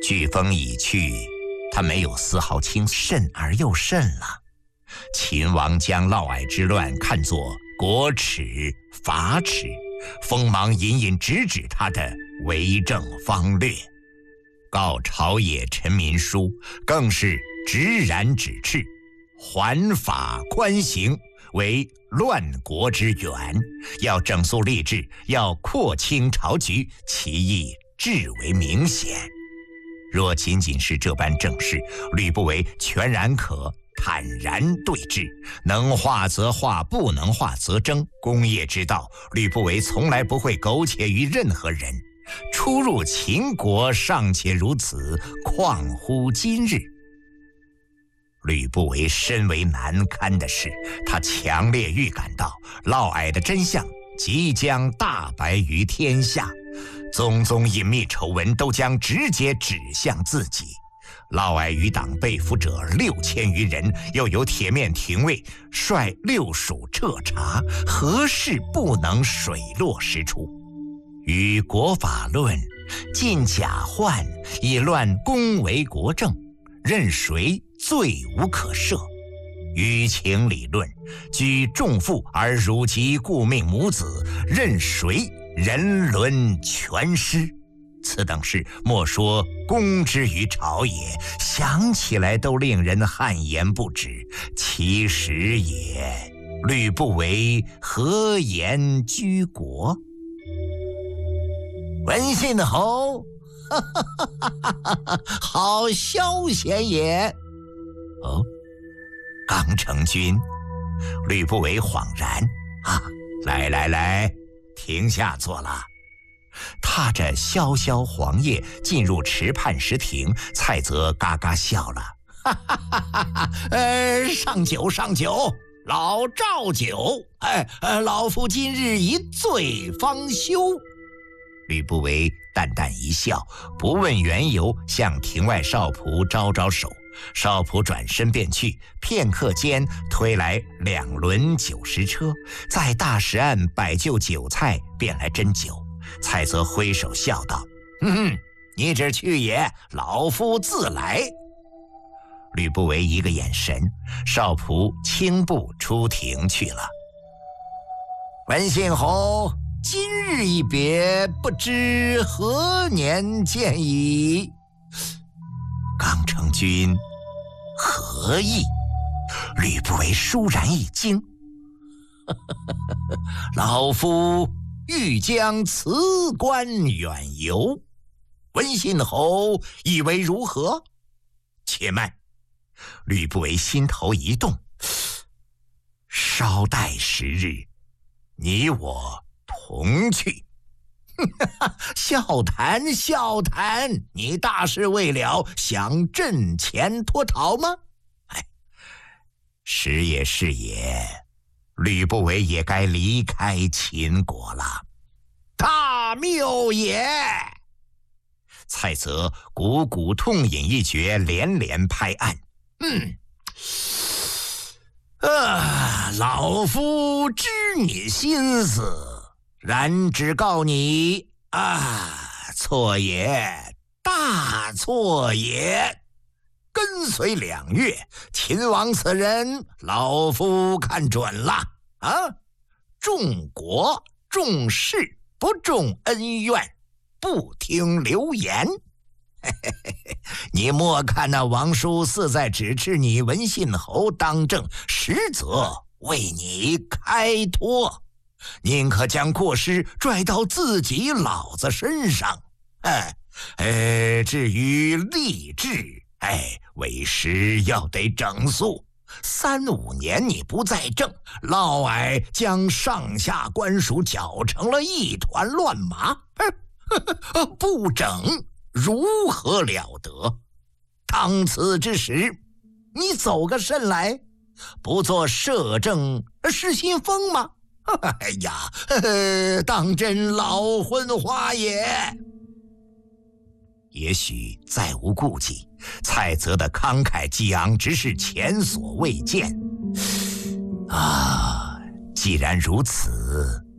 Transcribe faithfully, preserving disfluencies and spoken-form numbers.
飓风已去，他没有丝毫轻，甚而又甚了。秦王将嫪毐之乱看作国耻法耻，锋芒隐隐直指他的为政方略。告朝野臣民书更是直然指斥，缓法宽刑为乱国之源，要整肃吏治，要廓清朝局，其意至为明显。若仅仅是这般政事，吕不韦全然可坦然对峙，能化则化，不能化则争。功业之道，吕不韦从来不会苟且于任何人。初入秦国尚且如此，况乎今日？吕不韦深为难堪的是，他强烈预感到嫪毐的真相即将大白于天下，宗宗隐秘丑闻都将直接指向自己。嫪毐余党被俘者六千余人，又有铁面廷尉率六属彻查，何事不能水落石出？于国法论，尽假宦，以乱公为国政，任谁罪无可赦。于情理论，居重负而辱及顾命母子，任谁人伦全失。此等事莫说公之于朝野，想起来都令人汗颜不止。其实也，吕不韦何言居国？文信侯，哈哈哈哈哈，好消闲也。哦，刚成君。吕不韦恍然啊，来来来，停下坐了。踏着萧萧黄叶进入池畔石亭，蔡泽嘎嘎笑了，哈哈哈哈哈！呃，上酒上酒，老赵酒。哎，呃，老夫今日一醉方休。吕不韦淡淡一笑，不问缘由，向庭外少仆招招手。少仆转身便去，片刻间推来两轮酒食车，在大石岸摆就酒菜，便来斟酒。蔡泽挥手笑道：“嗯，你只去也，老夫自来。”吕不韦一个眼神，少仆轻步出庭去了。文信侯，今日一别，不知何年见矣？刚成君何意？吕不韦倏然一惊，老夫欲将辞官远游，文信侯以为如何？且慢！吕不韦心头一动，稍待时日，你我同去。笑谈笑谈，你大事未了，想阵前脱逃吗？哎，是也是也，吕不韦也该离开秦国了。大谬也！蔡泽汩汩痛饮一决，连连拍案。嗯，啊，老夫知你心思，然只告你啊，错也，大错也。跟随两月，秦王此人，老夫看准了啊！重国重事，不重恩怨，不听流言。嘿嘿嘿嘿，你莫看那王叔似在指斥你文信侯当政，实则为你开脱，宁可将过失拽到自己老子身上。哎，哎，至于吏治，哎，为时要得整肃。三五年你不在政，嫪毐将上下官署搅成了一团乱麻，不整如何了得？当此之时，你走个甚来？不做摄政失心疯吗？哎呀，呵呵，当真老昏花也。也许再无顾忌，蔡泽的慷慨激昂直是前所未见。啊，既然如此，